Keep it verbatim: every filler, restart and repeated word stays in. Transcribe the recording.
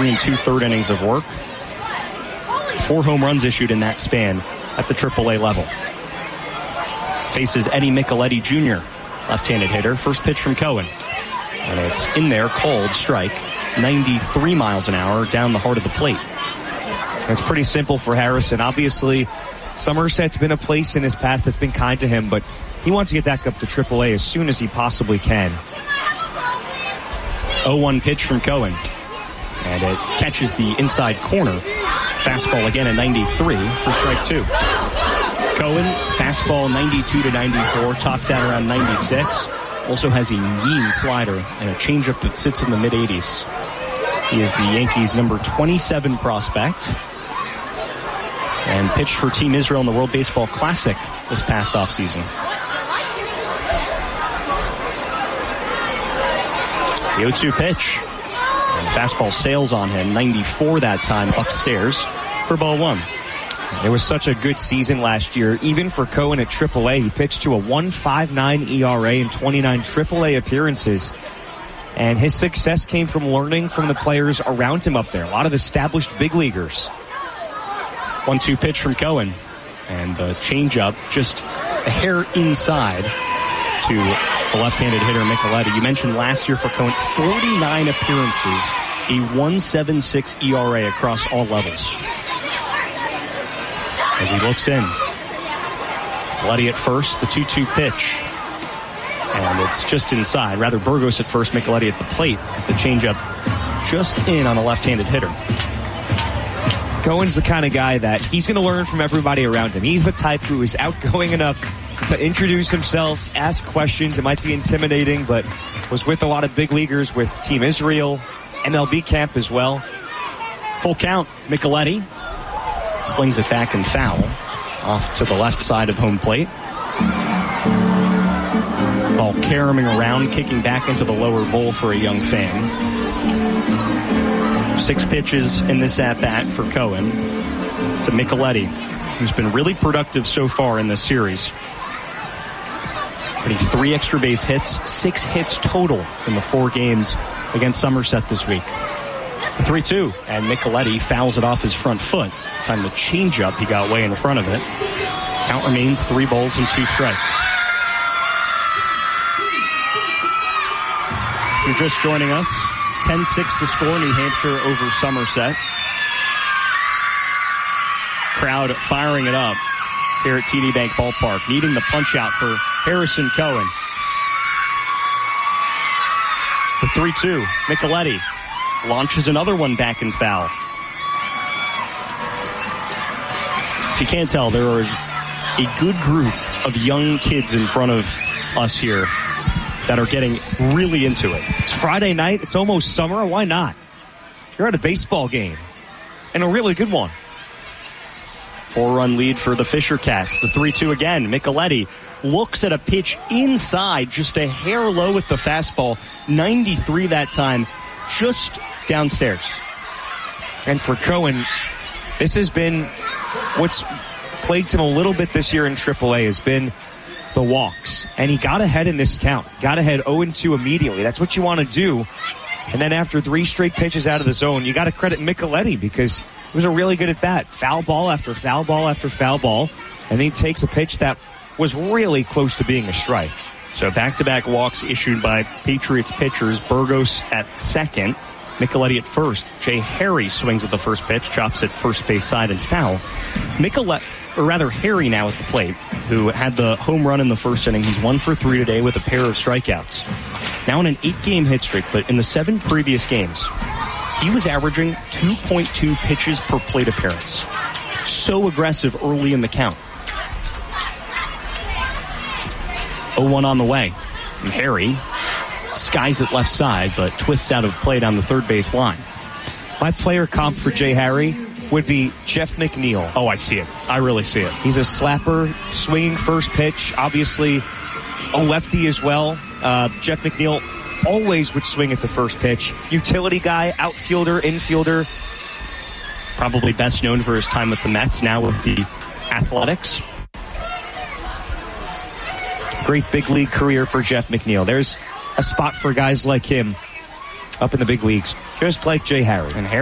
three and two-third innings of work. Four home runs issued in that span at the triple A level. Faces Eddie Micheletti Junior, left-handed hitter. First pitch from Cohen. And it's in there, called strike. ninety-three miles an hour down the heart of the plate. It's pretty simple for Harrison. Obviously, Somerset's been a place in his past that's been kind to him, but he wants to get back up to triple A as soon as he possibly can. oh one pitch from Cohen. And it catches the inside corner. Fastball again at ninety-three for strike two. Cohen, fastball ninety-two to ninety-four, tops out around ninety-six. Also has a mean slider and a changeup that sits in the mid-eighties. He is the Yankees' number twenty-seven prospect and pitched for Team Israel in the World Baseball Classic this past offseason. The oh two pitch. And fastball sails on him. ninety-four that time upstairs for ball one. It was such a good season last year. Even for Cohen at triple A, he pitched to a one point five nine E R A in twenty-nine triple A appearances. And his success came from learning from the players around him up there. A lot of established big leaguers. one two pitch from Cohen. And the changeup just a hair inside to the left-handed hitter Micheletti. You mentioned last year for Cohen, forty-nine appearances, a one point seven six E R A across all levels. As he looks in, Micheletti at first, the two two pitch. And it's just inside. Rather, Burgos at first, Micheletti at the plate as the changeup just in on the left-handed hitter. Cohen's the kind of guy that he's going to learn from everybody around him. He's the type who is outgoing enough to introduce himself, ask questions. It might be intimidating, but was with a lot of big leaguers with Team Israel, M L B camp as well. Full count, Micheletti slings it back and foul off to the left side of home plate. Ball caroming around, kicking back into the lower bowl for a young fan. Six pitches in this at-bat for Cohen to Micheletti, who's been really productive so far in this series. Getting three extra base hits, six hits total in the four games against Somerset this week. The three two, and Micheletti fouls it off his front foot. Time the changeup, he got way in front of it. Count remains three balls and two strikes. If you're just joining us, ten six the score, New Hampshire over Somerset. Crowd firing it up here at T D Bank Ballpark, needing the punch out for Harrison Cohen. The three two, Micheletti launches another one back and foul. If you can't tell, there are a good group of young kids in front of us here that are getting really into it. It's Friday night. It's almost summer. Why not? You're at a baseball game, and a really good one. Four-run lead for the Fisher Cats. The three two again. Micheletti looks at a pitch inside, just a hair low with the fastball. ninety-three that time, just downstairs. And for Cohen, this has been what's plagued him a little bit this year in triple A has been the walks. And he got ahead in this count. Got ahead oh and two immediately. That's what you want to do. And then after three straight pitches out of the zone, you got to credit Micheletti because it was a really good at bat. Foul ball after foul ball after foul ball. And then he takes a pitch that was really close to being a strike. So back-to-back walks issued by Patriots pitchers. Burgos at second, Micheletti at first. Jay Harry swings at the first pitch, chops at first base side and foul. Micheletti, or rather Harry now at the plate, who had the home run in the first inning. He's one for three today with a pair of strikeouts. Now in an eight-game hit streak, but in the seven previous games, he was averaging two point two pitches per plate appearance. So aggressive early in the count. oh one on the way. And Harry skies it left side, but twists out of play down the third base line. My player comp for Jay Harry would be Jeff McNeil. Oh, I see it. I really see it. He's a slapper, swinging first pitch, obviously a lefty as well. Uh, Jeff McNeil always would swing at the first pitch. Utility guy, outfielder, infielder. Probably best known for his time with the Mets, now with the Athletics. Great big league career for Jeff McNeil. There's a spot for guys like him up in the big leagues, just like Jay Harry. And Harry